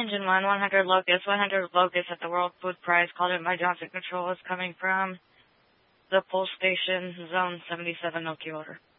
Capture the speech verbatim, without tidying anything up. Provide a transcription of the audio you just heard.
Engine one, one hundred Locust, one hundred Locust at the World Food Prize, called in by Johnson Control, is coming from the Pulse Station, Zone seventy-seven, no key order.